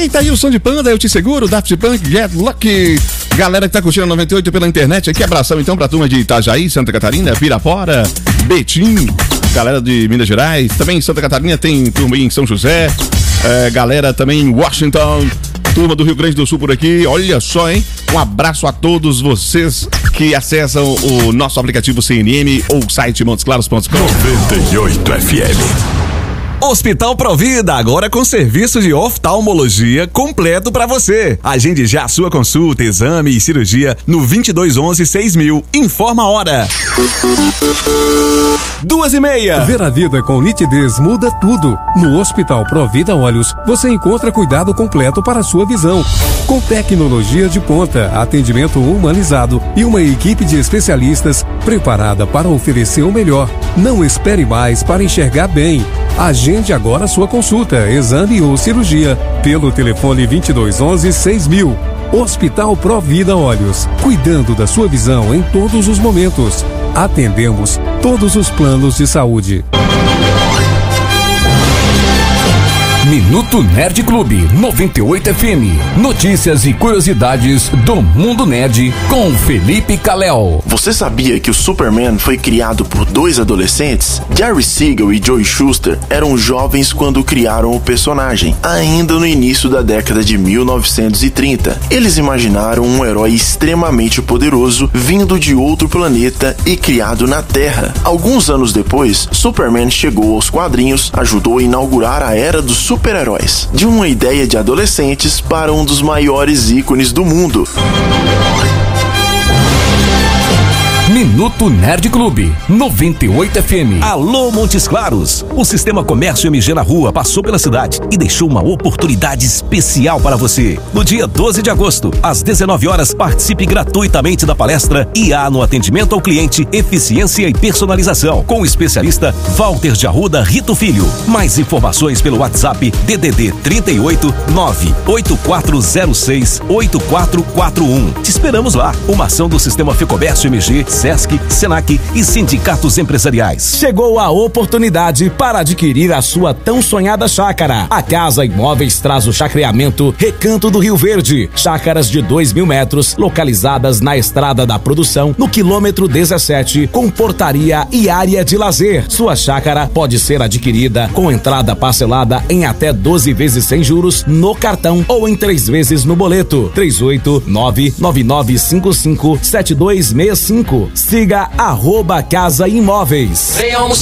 Eita, aí o som de Panda, eu te seguro, Daft Punk, Get Lucky. Galera que tá curtindo a 98 pela internet aqui, abração então pra turma de Itajaí, Santa Catarina, Pirapora, Betim, galera de Minas Gerais, também em Santa Catarina tem turma em São José, galera também em Washington, turma do Rio Grande do Sul por aqui, olha só, hein? Um abraço a todos vocês que acessam o nosso aplicativo CNM ou site montesclaros.com. 98 FM. Hospital Provida, agora com serviço de oftalmologia completo pra você. Agende já a sua consulta, exame e cirurgia no 2211-6000. Informa a hora. 2:30. Ver a vida com nitidez muda tudo. No Hospital Provida Olhos, você encontra cuidado completo para a sua visão. Com tecnologia de ponta, atendimento humanizado e uma equipe de especialistas preparada para oferecer o melhor. Não espere mais para enxergar bem. Agende agora a sua consulta, exame ou cirurgia pelo telefone 2211-6000. Hospital Provida Olhos, cuidando da sua visão em todos os momentos. Atendemos todos os planos de saúde. Minuto Nerd Clube 98 FM. Notícias e curiosidades do mundo nerd com Felipe Kalel. Você sabia que o Superman foi criado por dois adolescentes? Jerry Siegel e Joe Shuster eram jovens quando criaram o personagem, ainda no início da década de 1930. Eles imaginaram um herói extremamente poderoso vindo de outro planeta e criado na Terra. Alguns anos depois, Superman chegou aos quadrinhos, ajudou a inaugurar a era dos super-heróis, de uma ideia de adolescentes para um dos maiores ícones do mundo. Minuto Nerd Clube 98 FM. Alô Montes Claros, o Sistema Comércio MG na Rua passou pela cidade e deixou uma oportunidade especial para você. No dia 12 de agosto, às 19 horas, participe gratuitamente da palestra IA no atendimento ao cliente, eficiência e personalização, com o especialista Walter de Arruda Rito Filho. Mais informações pelo WhatsApp DDD 38 98406 8441. Te esperamos lá. Uma ação do Sistema Fecomércio MG, Sesc, Senac e sindicatos empresariais. Chegou a oportunidade para adquirir a sua tão sonhada chácara. A Casa Imóveis traz o chacreamento Recanto do Rio Verde. Chácaras de 2.000 metros, localizadas na Estrada da Produção, no quilômetro 17, com portaria e área de lazer. Sua chácara pode ser adquirida com entrada parcelada em até 12 vezes sem juros no cartão ou em 3 vezes no boleto. 38999557265. Siga @Casa Imóveis. Venha almoçar.